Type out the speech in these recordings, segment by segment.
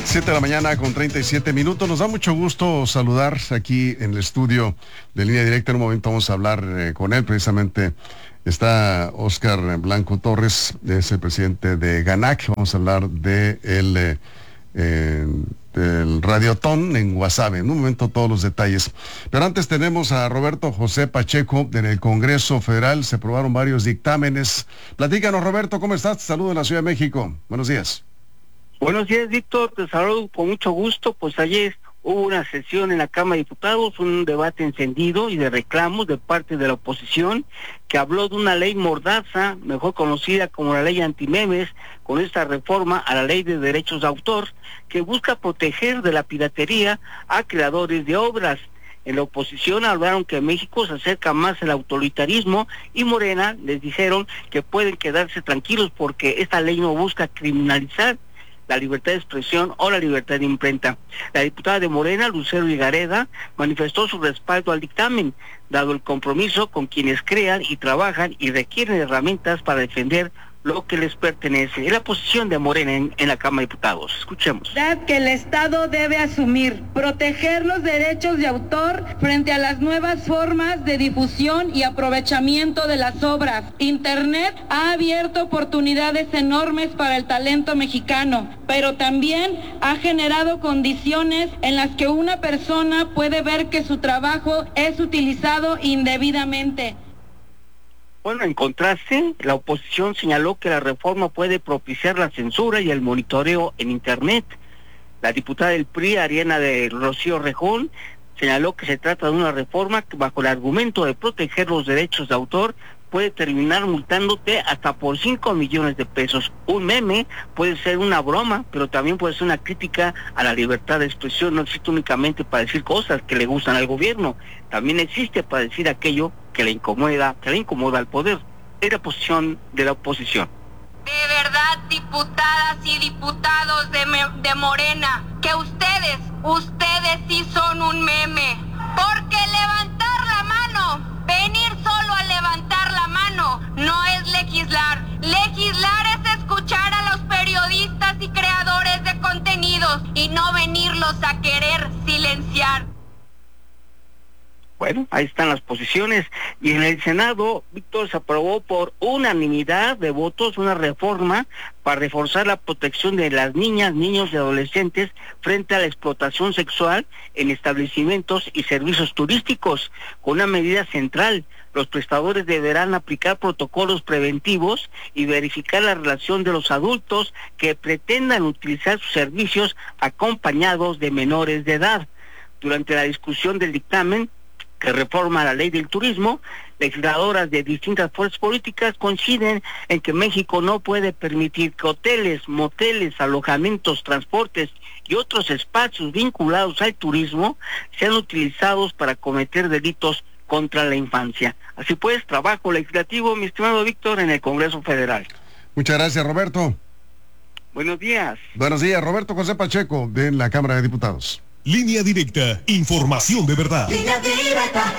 7 de la mañana con 37 minutos. Nos da mucho gusto saludar aquí en el estudio de Línea Directa. En un momento vamos a hablar con él. Precisamente está Óscar Blanco Torres, es el presidente de GANAC. Vamos a hablar del Radiotón en Guasave. En un momento todos los detalles. Pero antes tenemos a Roberto José Pacheco en el Congreso Federal. Se aprobaron varios dictámenes. Platícanos, Roberto, ¿cómo estás? Te saludo en la Ciudad de México. Buenos días. Buenos días, Víctor, te saludo con mucho gusto. Pues ayer hubo una sesión en la Cámara de Diputados, un debate encendido y de reclamos de parte de la oposición, que habló de una ley mordaza, mejor conocida como la ley antimemes, con esta reforma a la ley de derechos de autor, que busca proteger de la piratería a creadores de obras. En la oposición hablaron que México se acerca más al autoritarismo y Morena les dijeron que pueden quedarse tranquilos porque esta ley no busca criminalizar la libertad de expresión o la libertad de imprenta. La diputada de Morena, Lucero Higareda, manifestó su respaldo al dictamen, dado el compromiso con quienes crean y trabajan y requieren herramientas para defender lo que les pertenece. Es la posición de Morena en la Cámara de Diputados. Escuchemos. Que el Estado debe asumir, proteger los derechos de autor frente a las nuevas formas de difusión y aprovechamiento de las obras. Internet ha abierto oportunidades enormes para el talento mexicano, pero también ha generado condiciones en las que una persona puede ver que su trabajo es utilizado indebidamente. Bueno, en contraste, la oposición señaló que la reforma puede propiciar la censura y el monitoreo en Internet. La diputada del PRI, Ariana de Rocío Rejón, señaló que se trata de una reforma que, bajo el argumento de proteger los derechos de autor, puede terminar multándote hasta por 5 millones de pesos. Un meme puede ser una broma, pero también puede ser una crítica a la libertad de expresión. No existe únicamente para decir cosas que le gustan al gobierno, también existe para decir aquello que le incomoda al poder. Es la posición de la oposición. De verdad, diputadas y diputados de Morena, que ustedes sí son un meme, porque levantar la mano, venir solo a levantar la mano, no es legislar. Legislar es escuchar a los periodistas y creadores de contenidos y no venirlos a querer silenciar. Bueno, ahí están las posiciones. Y en el Senado, Víctor, se aprobó por unanimidad de votos una reforma para reforzar la protección de las niñas, niños y adolescentes frente a la explotación sexual en establecimientos y servicios turísticos, con una medida central. Los prestadores deberán aplicar protocolos preventivos y verificar la relación de los adultos que pretendan utilizar sus servicios acompañados de menores de edad. Durante la discusión del dictamen que reforma la ley del turismo, legisladoras de distintas fuerzas políticas coinciden en que México no puede permitir que hoteles, moteles, alojamientos, transportes y otros espacios vinculados al turismo sean utilizados para cometer delitos contra la infancia. Así pues, trabajo legislativo, mi estimado Víctor, en el Congreso Federal. Muchas gracias, Roberto. Buenos días. Buenos días, Roberto José Pacheco, de la Cámara de Diputados. Línea Directa, información de verdad. Línea Directa.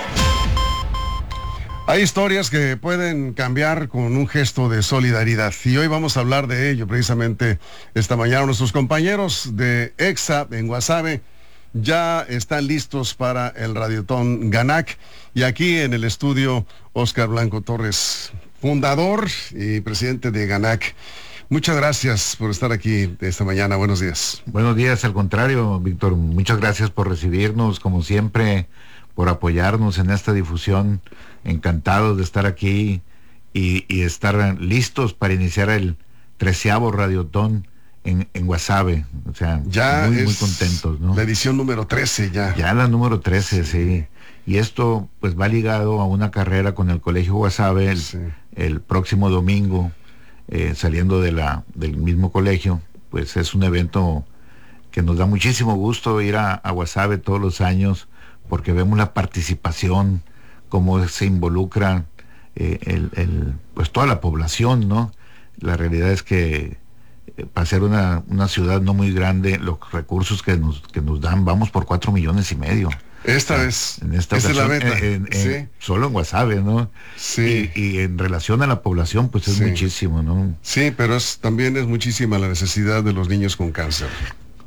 Hay historias que pueden cambiar con un gesto de solidaridad y hoy vamos a hablar de ello precisamente esta mañana. Nuestros compañeros de EXA en Guasave ya están listos para el Radiotón GANAC y aquí en el estudio Óscar Blanco Torres, fundador y presidente de GANAC. Muchas gracias por estar aquí esta mañana. Buenos días. Buenos días, al contrario, Víctor, muchas gracias por recibirnos, como siempre, por apoyarnos en esta difusión. Encantados de estar aquí y estar listos para iniciar el 13º Radiotón en Guasave. O sea, ya muy contentos, ¿no? La edición número 13 ya. Ya la número 13, sí. Y esto pues va ligado a una carrera con el Colegio Guasave el próximo domingo. Saliendo del mismo colegio, pues es un evento que nos da muchísimo gusto ir a Guasave todos los años, porque vemos la participación, cómo se involucra pues toda la población, ¿no? La realidad es que para ser una ciudad no muy grande, los recursos que nos dan, vamos por 4,5 millones. Esta vez. En esta es la ocasión, meta. Sí. Solo en Guasave, ¿no? Sí. Y en relación a la población, pues es muchísimo, ¿no? Sí, pero también es muchísima la necesidad de los niños con cáncer.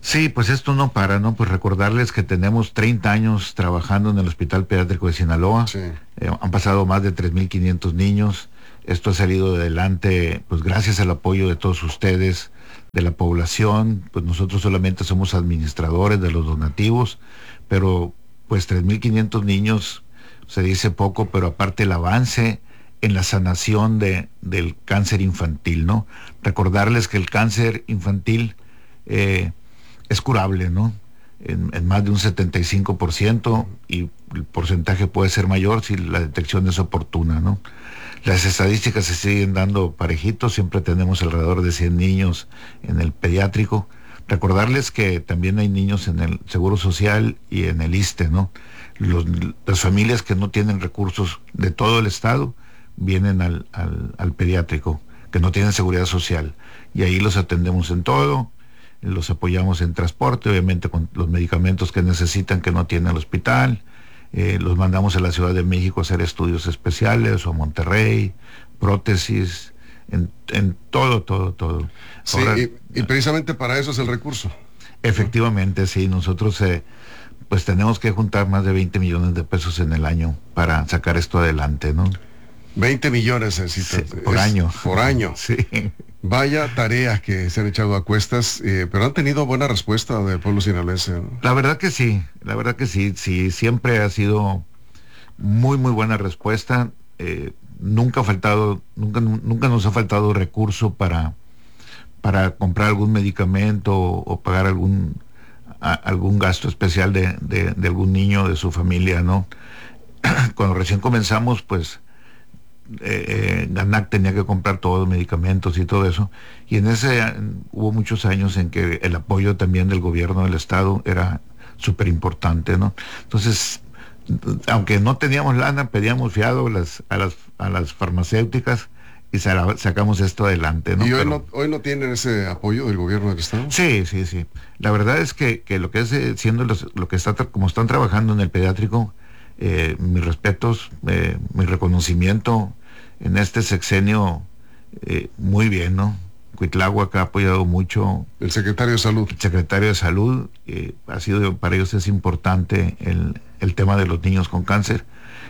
Sí, pues esto no para, ¿no? Pues recordarles que tenemos 30 años trabajando en el Hospital Pediátrico de Sinaloa. Sí. Han pasado más de 3,500 niños. Esto ha salido adelante, pues gracias al apoyo de todos ustedes, de la población. Pues nosotros solamente somos administradores de los donativos, pero pues 3,500 niños, se dice poco, pero aparte el avance en la sanación del cáncer infantil, ¿no? Recordarles que el cáncer infantil es curable, ¿no? En más de un 75%, y el porcentaje puede ser mayor si la detección es oportuna, ¿no? Las estadísticas se siguen dando parejitos, siempre tenemos alrededor de 100 niños en el pediátrico. Recordarles que también hay niños en el Seguro Social y en el ISSSTE, ¿no? Las familias que no tienen recursos de todo el estado vienen al pediátrico, que no tienen seguridad social, y ahí los atendemos en todo. Los apoyamos en transporte, obviamente con los medicamentos que necesitan que no tiene el hospital. Los mandamos a la Ciudad de México a hacer estudios especiales, o a Monterrey, prótesis, en todo. Sí, ahora, y precisamente para eso es el recurso. Efectivamente, sí, nosotros pues tenemos que juntar más de 20 millones de pesos en el año para sacar esto adelante, ¿no? 20 millones necesitan. Sí, por año. Por año. Sí. Vaya tareas que se han echado a cuestas, pero han tenido buena respuesta del pueblo sinaloense, ¿no? La verdad que sí, siempre ha sido muy buena respuesta. Nunca nos ha faltado recurso para comprar algún medicamento o pagar algún gasto especial de algún niño de su familia, ¿no? Cuando recién comenzamos, pues GANAC tenía que comprar todos los medicamentos y todo eso, y hubo muchos años en que el apoyo también del gobierno del estado era súper importante, ¿no? Entonces, aunque no teníamos lana, pedíamos fiado a las farmacéuticas y sacamos esto adelante, ¿no? ¿Y hoy no tienen ese apoyo del gobierno del estado? Sí. La verdad es que lo que es siendo lo que como están trabajando en el pediátrico, mis respetos, mi reconocimiento en este sexenio, muy bien, ¿no? Cuitláhuac ha apoyado mucho. El secretario de Salud. El secretario de Salud, para ellos es importante el tema de los niños con cáncer,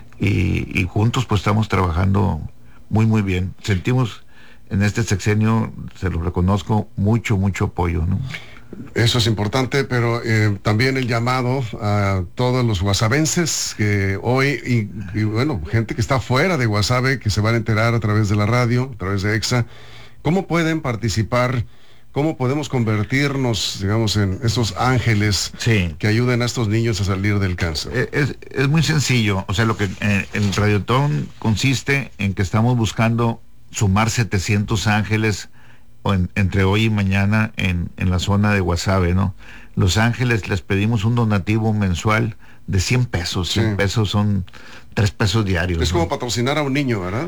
y juntos pues estamos trabajando muy bien. Sentimos en este sexenio, se lo reconozco, mucho apoyo, ¿no? Eso es importante, pero también el llamado a todos los guasabenses que hoy, y bueno, gente que está fuera de Guasave, que se van a enterar a través de la radio, a través de EXA, ¿cómo pueden participar? ¿Cómo podemos convertirnos, digamos, en esos ángeles que ayuden a estos niños a salir del cáncer? Es muy sencillo. O sea, lo que el Radiotón consiste en que estamos buscando sumar 700 ángeles entre hoy y mañana en la zona de Guasave, ¿no? Los Ángeles les pedimos un donativo mensual de 100 pesos. 100 pesos son 3 pesos diarios. Es, ¿no?, como ¿no? patrocinar a un niño, ¿verdad?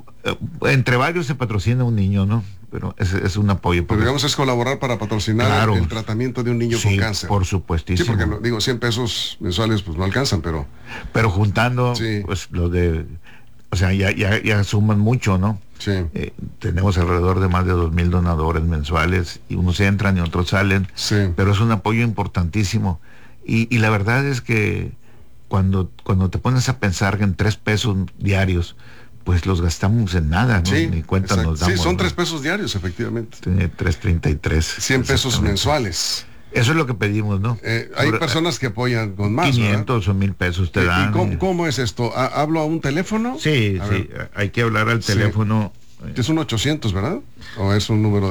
Entre varios se patrocina a un niño, ¿no? Pero es un apoyo. Pero digamos, es colaborar para patrocinar el tratamiento de un niño con cáncer. Por supuestísimo. Sí, porque digo, 100 pesos mensuales pues no alcanzan, pero juntando, pues lo de... O sea, ya suman mucho, ¿no? Sí. Tenemos alrededor de más de 2,000 donadores mensuales, y unos entran y otros salen, pero es un apoyo importantísimo. Y la verdad es que cuando te pones a pensar que en 3 pesos diarios, pues los gastamos en nada, ¿no? Sí, ni cuenta nos damos. Sí, son ¿no? 3 pesos diarios, efectivamente. 3.33. 100 pesos mensuales. Eso es lo que pedimos, ¿no? Hay personas que apoyan con más, 500 ¿verdad? o 1,000 pesos te dan. ¿Y cómo es esto? ¿Hablo a un teléfono? Sí, hay que hablar al teléfono. Es un 800, ¿verdad? ¿O es un número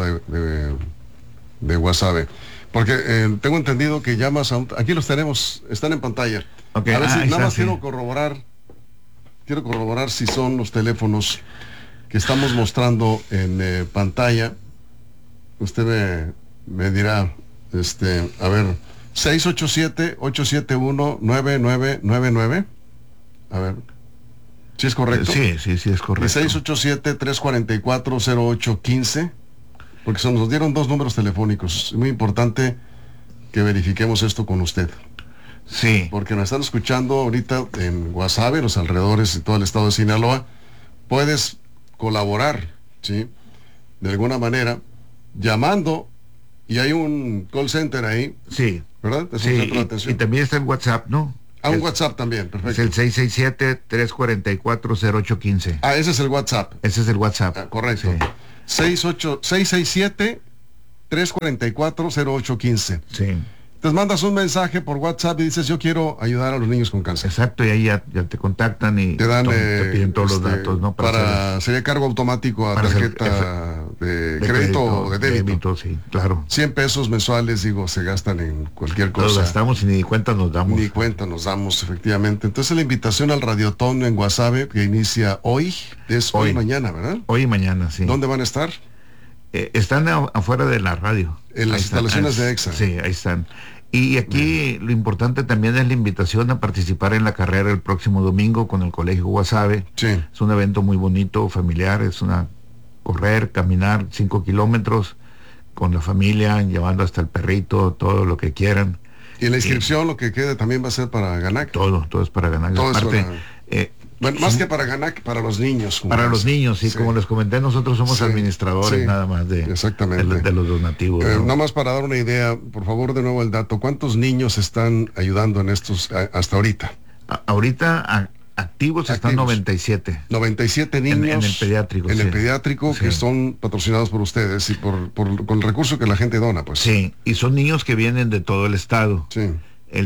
de WhatsApp? Porque tengo entendido que llamas a un... Aquí los tenemos, están en pantalla. Okay. A ver si nada más sí. Quiero corroborar si son los teléfonos que estamos mostrando en pantalla. Usted me dirá, a ver, 687-871-9999. A ver, ¿sí es correcto? Sí, es correcto. 687-344-0815, porque nos dieron 2 números telefónicos. Es muy importante que verifiquemos esto con usted. Sí. Porque nos están escuchando ahorita en Guasave, los alrededores y todo el estado de Sinaloa. Puedes colaborar, ¿sí?, de alguna manera, llamando Y hay un call center ahí, Sí. ¿verdad? Es un Sí, centro de atención. y también está el WhatsApp, ¿no? Un WhatsApp también, perfecto. Es el 667-344-0815. Ese es el WhatsApp. Ese es el WhatsApp. Correcto. Sí. 667-344-0815. Sí. Entonces mandas un mensaje por WhatsApp y dices, yo quiero ayudar a los niños con cáncer. Exacto, y ahí ya te contactan y Te dan, te piden todos los datos, ¿no? sería cargo automático a para hacer tarjeta de crédito o de débito. Sí, claro. 100 pesos mensuales, digo, se gastan en cualquier Los cosa. gastamos y ni cuenta nos damos. Ni cuenta nos damos, efectivamente. Entonces la invitación al Radiotón en Guasave, que inicia hoy, es hoy y mañana, ¿verdad? Hoy y mañana, sí. ¿Dónde van a estar? Están afuera de la radio. En las instalaciones de EXA. Sí, ahí están. Y aquí lo importante también es la invitación a participar en la carrera el próximo domingo con el Colegio Guasave. Sí. Es un evento muy bonito, familiar, correr, caminar 5 kilómetros con la familia, llevando hasta el perrito, todo lo que quieran. Y la inscripción, lo que quede también va a ser para GANAC. Todo es para GANAC. Todo Aparte, es bueno, más que para GANAC, para los niños. Para los niños, sí, como les comenté, nosotros somos administradores nada más de los donativos. ¿no? Nada más para dar una idea, por favor, de nuevo el dato. ¿Cuántos niños están ayudando en estos hasta ahorita? Ahorita activos están 97. 97 niños. En el pediátrico. En el pediátrico, que son patrocinados por ustedes y con el recurso que la gente dona, pues. Sí, y son niños que vienen de todo el estado. Sí. El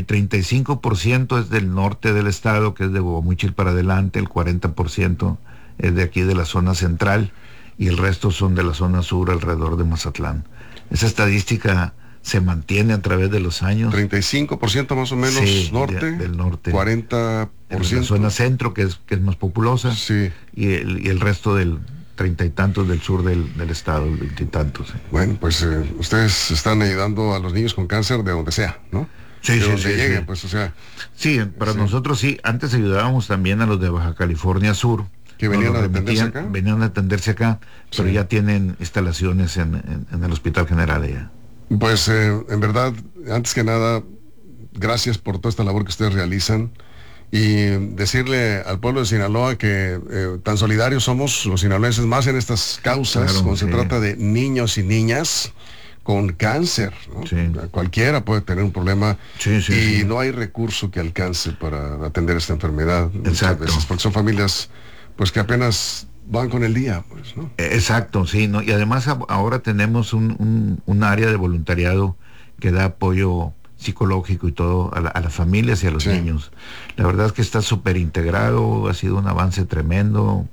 35% es del norte del estado, que es de Guamuchil para adelante, el 40% es de aquí de la zona central y el resto son de la zona sur alrededor de Mazatlán. Esa estadística se mantiene a través de los años. 35% más o menos norte, del norte. 40%. En la zona centro, que es más populosa, sí. y el resto del 30 y tantos del sur del estado, 20 y tantos. Bueno, pues ustedes están ayudando a los niños con cáncer de donde sea, ¿no? Sí, de sí, donde sí, lleguen, sí. Pues, o sea. Sí, para nosotros sí. Antes ayudábamos también a los de Baja California Sur. Que venían a atenderse acá. Venían a atenderse acá, pero ya tienen instalaciones en el Hospital General allá. Pues en verdad, antes que nada, gracias por toda esta labor que ustedes realizan. Y decirle al pueblo de Sinaloa que tan solidarios somos los sinaloenses, más en estas causas, cuando se trata de niños y niñas con cáncer, ¿no? Sí. Cualquiera puede tener un problema y no hay recurso que alcance para atender esta enfermedad. Exacto. Muchas veces, porque son familias pues que apenas van con el día, pues, ¿no? Exacto, sí, ¿no? Y además ahora tenemos un área de voluntariado que da apoyo psicológico y todo a las familias y a los niños. La verdad es que está súper integrado, ha sido un avance tremendo,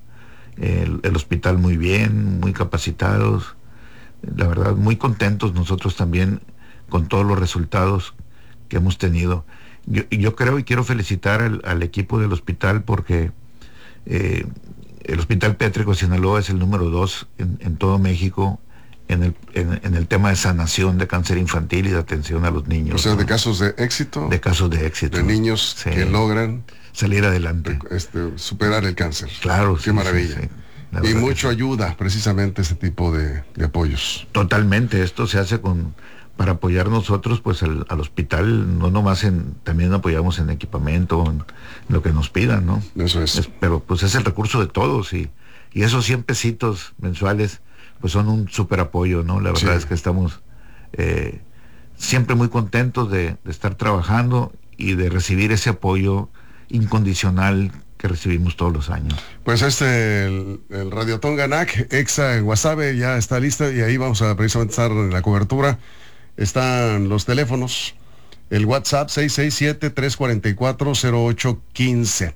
el hospital muy bien, muy capacitados, la verdad muy contentos nosotros también con todos los resultados que hemos tenido. Yo creo y quiero felicitar al equipo del hospital porque el Hospital Pediátrico de Sinaloa es el número 2 en todo México en el tema de sanación de cáncer infantil y de atención a los niños. O sea, de casos de éxito. De casos de éxito. De niños que logran salir adelante. Superar el cáncer. Claro. Qué maravilla. Sí. Y mucho ayuda precisamente este tipo de apoyos. Totalmente. Esto se hace para apoyar nosotros pues al hospital, no nomás también apoyamos en equipamiento, en lo que nos pidan, ¿no? Eso es. Pero pues es el recurso de todos y esos 100 pesitos mensuales pues son un súper apoyo, ¿no? La verdad es que estamos siempre muy contentos de estar trabajando y de recibir ese apoyo incondicional que recibimos todos los años. Pues el Radiotón GANAC, EXA en Guasave ya está lista y ahí vamos a precisamente estar en la cobertura. Están los teléfonos, el WhatsApp 667-344-0815.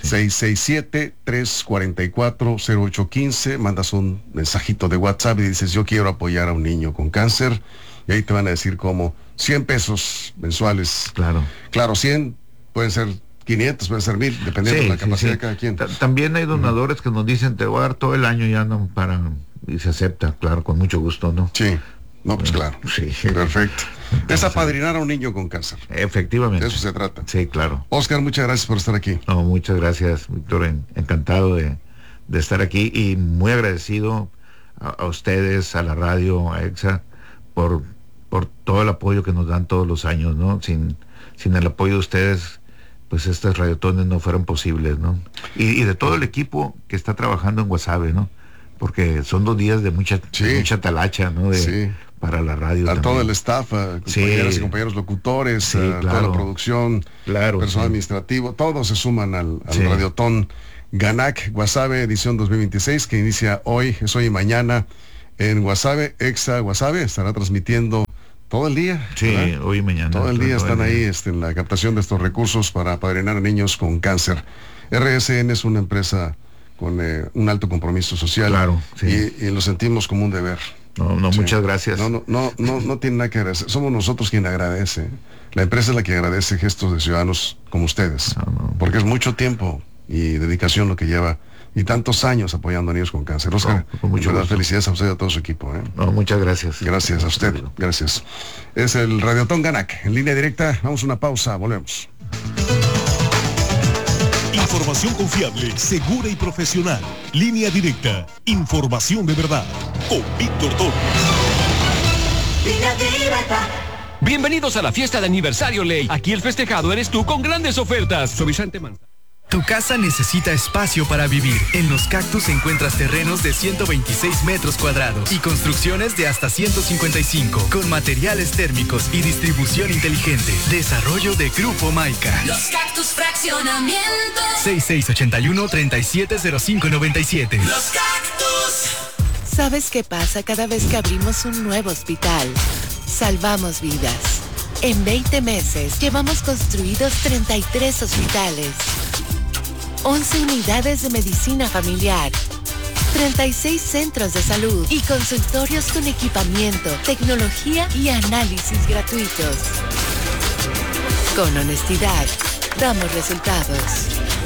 667-344-0815, mandas un mensajito de WhatsApp y dices yo quiero apoyar a un niño con cáncer y ahí te van a decir cómo 100 pesos mensuales. Claro, 100 pueden ser 500, pueden ser 1000, dependiendo de la capacidad de cada quien. También hay donadores que nos dicen te voy a dar todo el año ya no para y se acepta, claro, con mucho gusto, ¿no? Sí. No, pues claro. Sí. Perfecto. Es apadrinar a un niño con cáncer. Efectivamente. De eso se trata. Sí, claro. Oscar, muchas gracias por estar aquí. No, muchas gracias, Víctor. Encantado de estar aquí y muy agradecido a ustedes, a la radio, a EXA, por todo el apoyo que nos dan todos los años, ¿no? Sin el apoyo de ustedes, pues estas radiotones no fueran posibles, ¿no? Y de todo el equipo que está trabajando en Guasave, ¿no? Porque son 2 días de mucha talacha, ¿no? para la radio. A también. todo el staff, a compañeras y compañeros locutores, a toda la producción, personal administrativo, todos se suman al Radiotón Ganac Guasave edición 2026 que inicia hoy, es hoy y mañana en Guasave. Exa Guasave estará transmitiendo todo el día. Sí, ¿verdad? Hoy y mañana. Todo el día están ahí en la captación de estos recursos para apadrinar a niños con cáncer. RSN es una empresa con un alto compromiso social. Claro, sí. Y lo sentimos como un deber. No, muchas gracias. No tiene nada que agradecer. Somos nosotros quien agradece. La empresa es la que agradece gestos de ciudadanos como ustedes. Porque es mucho tiempo y dedicación lo que lleva y tantos años apoyando a niños con cáncer. Oscar, muchas felicidades a usted y a todo su equipo. Muchas gracias. Gracias a usted. Gracias. Es el Radiotón Ganac. En línea directa, vamos a una pausa, volvemos. Información confiable, segura y profesional. Línea directa. Información de verdad. Con Víctor Toro. Línea directa. Bienvenidos a la fiesta de aniversario Ley. Aquí el festejado eres tú con grandes ofertas. Suavizante Manzana. Tu casa necesita espacio para vivir. En Los Cactus encuentras terrenos de 126 metros cuadrados y construcciones de hasta 155 con materiales térmicos y distribución inteligente. Desarrollo de Grupo Maica. Los Cactus Fraccionamiento. 6681-370597. Los Cactus. ¿Sabes qué pasa cada vez que abrimos un nuevo hospital? Salvamos vidas. En 20 meses llevamos construidos 33 hospitales, 11 unidades de medicina familiar, 36 centros de salud y consultorios con equipamiento, tecnología y análisis gratuitos. Con honestidad, damos resultados.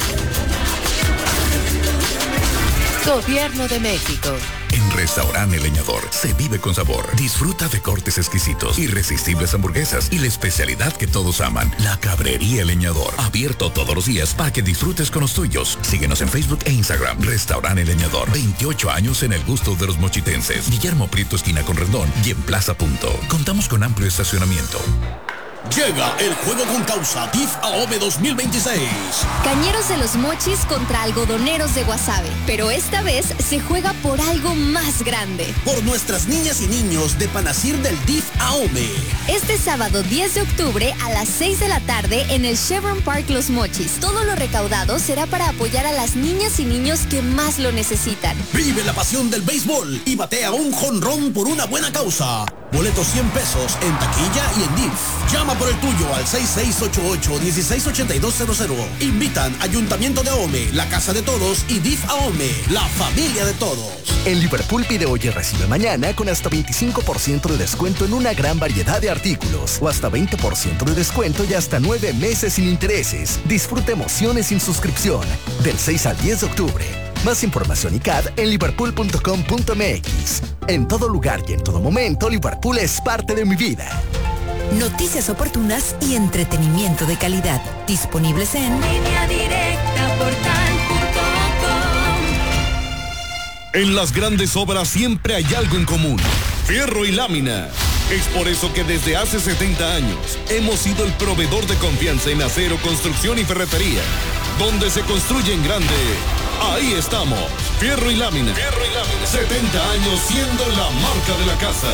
Gobierno de México. En Restaurante El Leñador se vive con sabor. Disfruta de cortes exquisitos, irresistibles hamburguesas y la especialidad que todos aman, la Cabrería El Leñador. Abierto todos los días para que disfrutes con los tuyos. Síguenos en Facebook e Instagram. Restaurante El Leñador. 28 años en el gusto de los mochitenses. Guillermo Prieto, esquina con Rendón y en Plaza Punto. Contamos con amplio estacionamiento. Llega el juego con causa DIF AOME 2026. Cañeros de los Mochis contra Algodoneros de Guasave. Pero esta vez se juega por algo más grande. Por nuestras niñas y niños de Panacir del DIF AOME. Este sábado 10 de octubre a las 6 de la tarde en el Chevron Park Los Mochis. Todo lo recaudado será para apoyar a las niñas y niños que más lo necesitan. Vive la pasión del béisbol y batea un jonrón por una buena causa. Boletos 100 pesos en taquilla y en DIF. Llama por el tuyo al 6688-168200. Invitan Ayuntamiento de Ahome, la Casa de Todos y DIF Ahome, la familia de todos. En Liverpool pide hoy y recibe mañana con hasta 25% de descuento en una gran variedad de artículos. O hasta 20% de descuento y hasta 9 meses sin intereses. Disfruta emociones sin suscripción. Del 6 al 10 de octubre. Más información y CAD en liverpool.com.mx. En todo lugar y en todo momento, Liverpool es parte de mi vida. Noticias oportunas y entretenimiento de calidad. Disponibles en Línea Directa Portal.com. En las grandes obras siempre hay algo en común. Fierro y lámina. Es por eso que desde hace 70 años hemos sido el proveedor de confianza en acero, construcción y ferretería. Donde se construye en grande, ahí estamos. Fierro y lámina. 70 años siendo la marca de la casa.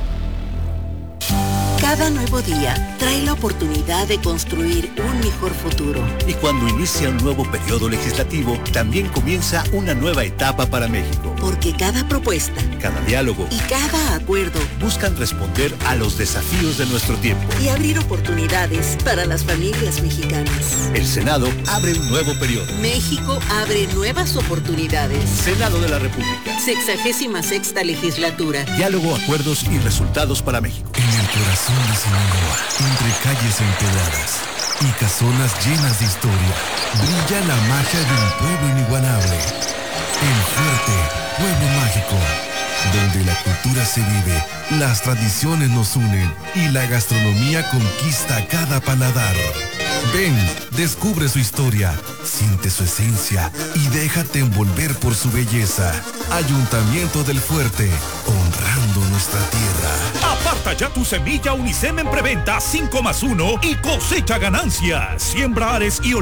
Cada nuevo día trae la oportunidad de construir un mejor futuro. Y cuando inicia un nuevo periodo legislativo, también comienza una nueva etapa para México. Porque cada propuesta, cada diálogo y cada acuerdo buscan responder a los desafíos de nuestro tiempo y abrir oportunidades para las familias mexicanas. El Senado abre un nuevo periodo. México abre nuevas oportunidades. Senado de la República. 66ª legislatura. Diálogo, acuerdos y resultados para México. En el corazón de Sinaloa, entre calles empedradas y casonas llenas de historia, brilla la magia de un pueblo inigualable. El Fuerte, pueblo mágico, donde la cultura se vive, las tradiciones nos unen y la gastronomía conquista cada paladar. Ven, descubre su historia, siente su esencia y déjate envolver por su belleza. Ayuntamiento del Fuerte, honrando nuestra tierra. Aparta ya tu semilla Unicem en preventa 5+1 y cosecha ganancias. Siembra Ares y